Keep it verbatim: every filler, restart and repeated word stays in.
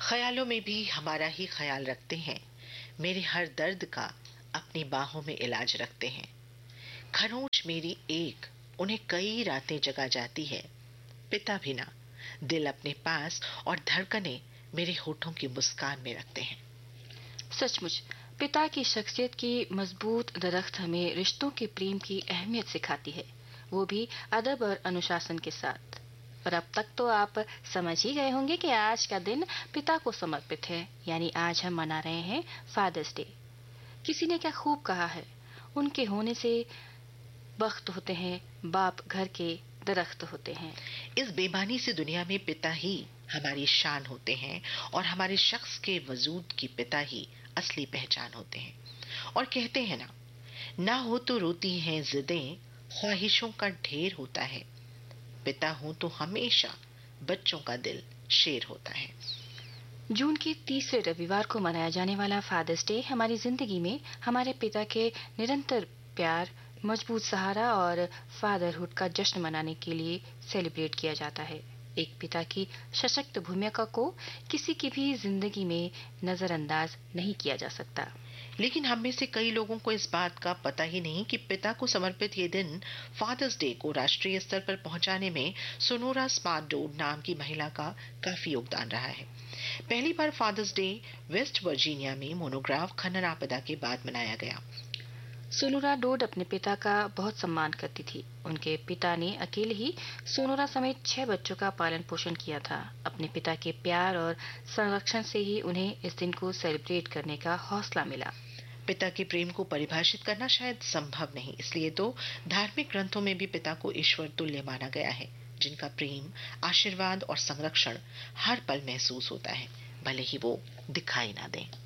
ख्यालों में भी हमारा ही ख्याल रखते हैं, मेरे हर दर्द का अपनी बाहों में इलाज रखते हैं। खरोंच मेरी एक, उन्हें कई रातें जगा जाती है। पिता भी ना, दिल अपने पास और धड़कने मेरे होठों की मुस्कान में रखते हैं। सचमुच पिता की शख्सियत की मजबूत दरख्त हमें रिश्तों के प्रेम की अहमियत सिखाती है, वो भी अदब और अनुशासन के साथ। पर अब तक तो आप समझ ही गए होंगे कि आज का दिन पिता को समर्पित है, यानी आज हम मना रहे हैं फादर्स डे। किसी ने क्या खूब कहा है, उनके होने से बख्त होते हैं, बाप घर के दरख्त होते हैं। इस बेमानी से दुनिया में पिता ही हमारी शान होते हैं और हमारे शख्स के वजूद की पिता ही असली पहचान होते हैं। और कहते हैं ना, ना हो तो रोती हैं जिदें, ख्वाहिशों का ढेर होता है। पिता हो तो हमेशा बच्चों का दिल शेर होता है। जून के तीसरे रविवार को मनाया जाने वाला फादर्स डे हमारी जिंदगी में हमारे पिता के निरंतर प्यार, मजबूत सहारा और फादरहुड का जश्न मनाने के लिए सेलिब्रेट किया जाता है। एक पिता की सशक्त भूमिका को किसी की भी जिंदगी में नजरअंदाज नहीं किया जा सकता। लेकिन हम में से कई लोगों को इस बात का पता ही नहीं कि पिता को समर्पित ये दिन फादर्स डे को राष्ट्रीय स्तर पर पहुंचाने में सोनोरा स्मार्टडोर नाम की महिला का काफी योगदान रहा है। पहली बार फादर्स डे वेस्ट वर्जीनिया में मोनोग्राफ खनन आपदा के बाद मनाया गया। सोनोरा डोड अपने पिता का बहुत सम्मान करती थी। उनके पिता ने अकेले ही सोनोरा समेत छह बच्चों का पालन पोषण किया था। अपने पिता के प्यार और संरक्षण से ही उन्हें इस दिन को सेलिब्रेट करने का हौसला मिला। पिता के प्रेम को परिभाषित करना शायद संभव नहीं, इसलिए तो धार्मिक ग्रंथों में भी पिता को ईश्वर तुल्य माना गया है, जिनका प्रेम, आशीर्वाद और संरक्षण हर पल महसूस होता है, भले ही वो दिखाई ना दें।